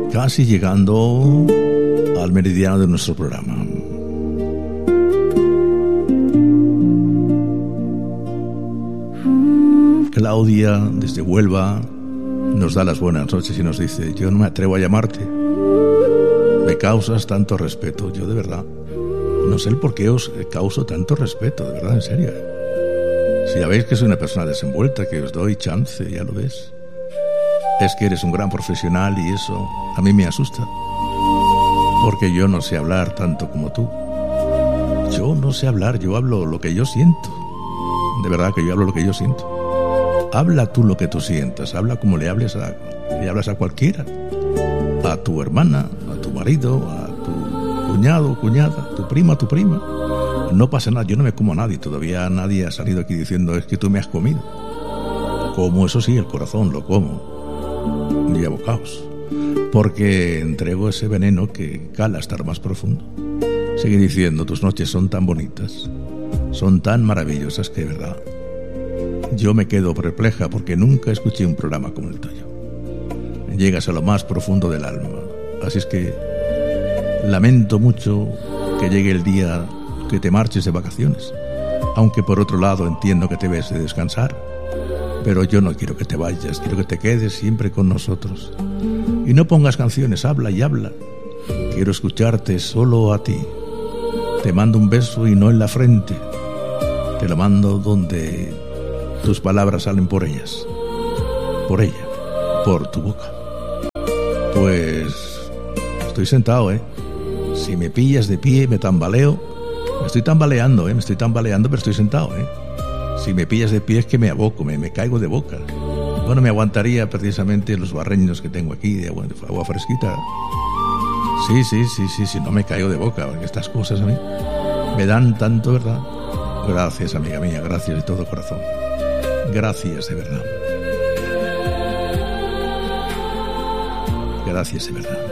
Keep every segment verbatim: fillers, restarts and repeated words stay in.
casi llegando al meridiano de nuestro programa. Claudia, desde Huelva, nos da las buenas noches y nos dice: yo no me atrevo a llamarte, me causas tanto respeto. Yo de verdad no sé el por qué os causo tanto respeto, de verdad, en serio. Si ya veis que soy una persona desenvuelta, que os doy chance, ya lo ves. Es que eres un gran profesional y eso a mí me asusta, porque yo no sé hablar tanto como tú. Yo no sé hablar, yo hablo lo que yo siento. De verdad que yo hablo lo que yo siento. Habla tú lo que tú sientas, habla como le hables a, le hablas a cualquiera, a tu hermana, a tu marido, a tu cuñado, cuñada, tu prima, tu prima. No pasa nada, yo no me como a nadie, todavía nadie ha salido aquí diciendo es que tú me has comido. Como, eso sí, el corazón lo como, y a bocados, porque entrego ese veneno que cala hasta lo más profundo. Sigue diciendo, tus noches son tan bonitas, son tan maravillosas que, de verdad, yo me quedo perpleja porque nunca escuché un programa como el tuyo. Llegas a lo más profundo del alma. Así es que lamento mucho que llegue el día que te marches de vacaciones, aunque por otro lado entiendo que te debes de descansar, pero yo no quiero que te vayas, quiero que te quedes siempre con nosotros. Y no pongas canciones, habla y habla. Quiero escucharte solo a ti. Te mando un beso y no en la frente, te lo mando donde tus palabras salen por ellas, por ella, por tu boca. Pues estoy sentado, ¿eh? Si me pillas de pie, me tambaleo. Me estoy tambaleando, ¿eh? Me estoy tambaleando, pero estoy sentado, ¿eh? Si me pillas de pie es que me aboco, me, me caigo de boca. Bueno, me aguantaría precisamente los barreños que tengo aquí de agua, de agua fresquita. Sí, sí, sí, sí, sí, no me caigo de boca, porque estas cosas a mí me dan tanto, ¿verdad? Gracias, amiga mía, gracias de todo corazón. Gracias de verdad. Gracias de verdad.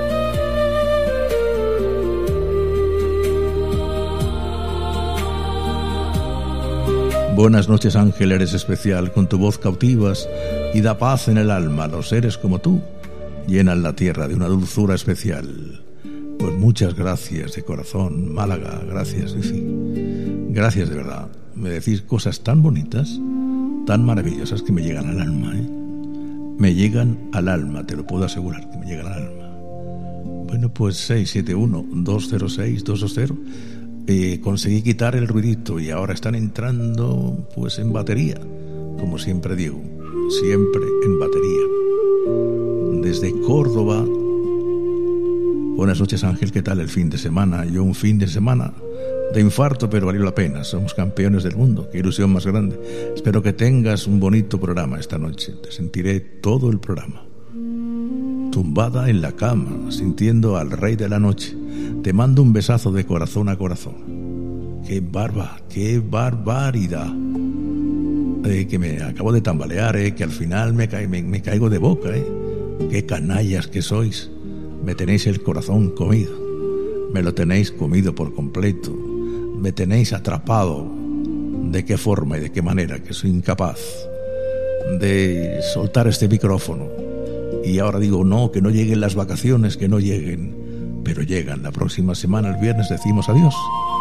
Buenas noches, Ángel, eres especial, con tu voz cautivas y da paz en el alma. Los seres como tú llenan la tierra de una dulzura especial. Pues muchas gracias de corazón, Málaga, gracias, Fifi. Gracias de verdad. Me decís cosas tan bonitas, tan maravillosas que me llegan al alma, ¿eh? Me llegan al alma, te lo puedo asegurar, que me llegan al alma. Bueno, pues seis siete uno, dos cero seis, dos dos cero. Eh, conseguí quitar el ruidito y ahora están entrando pues en batería, como siempre digo, siempre en batería. Desde Córdoba. Buenas noches, Ángel, ¿qué tal el fin de semana? Yo un fin de semana de infarto, pero valió la pena. Somos campeones del mundo, qué ilusión más grande. Espero que tengas un bonito programa esta noche. Te sentiré todo el programa, tumbada en la cama, sintiendo al rey de la noche. Te mando un besazo de corazón a corazón. ¡Qué barba! ¡Qué barbaridad! Eh, que me acabo de tambalear, eh, que al final me, ca- me, me caigo de boca, eh. ¡Qué canallas que sois! Me tenéis el corazón comido. Me lo tenéis comido por completo. Me tenéis atrapado. ¿De qué forma y de qué manera? Que soy incapaz de soltar este micrófono. Y ahora digo, no, que no lleguen las vacaciones, que no lleguen. Pero llegan. La próxima semana, el viernes, decimos adiós.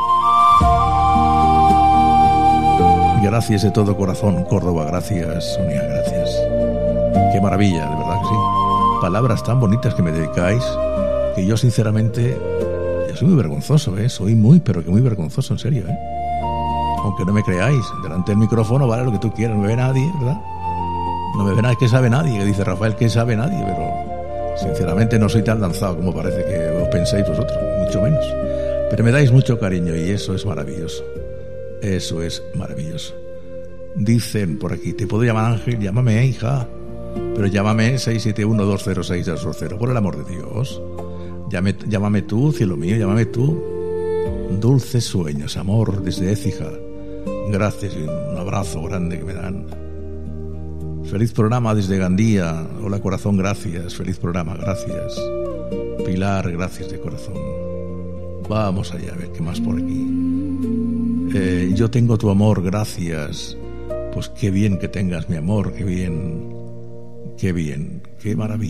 Gracias de todo corazón, Córdoba. Gracias, Sonia, gracias. Qué maravilla, de verdad que sí. Palabras tan bonitas que me dedicáis, que yo sinceramente, yo soy muy vergonzoso, ¿eh? Soy muy, pero que muy vergonzoso, en serio, ¿eh? Aunque no me creáis, delante del micrófono vale lo que tú quieras, no me ve nadie, ¿verdad? No me ve nadie, que sabe nadie, que dice Rafael, que sabe nadie, pero sinceramente no soy tan lanzado como parece que os penséis vosotros, mucho menos. Pero me dais mucho cariño y eso es maravilloso. Eso es maravilloso. Dicen por aquí, te puedo llamar Ángel, llámame, hija, pero llámame seis siete uno, dos cero seis, dos dos cero, por el amor de Dios. Llámame, llámame tú, cielo mío, llámame tú. Dulces sueños, amor, desde Écija. Gracias y un abrazo grande que me dan. Feliz programa desde Gandía. Hola, corazón, gracias. Feliz programa, gracias. Pilar, gracias de corazón. Vamos allá a ver qué más por aquí. Eh, yo tengo tu amor, gracias. Pues qué bien que tengas mi amor, qué bien, qué bien, qué maravilla.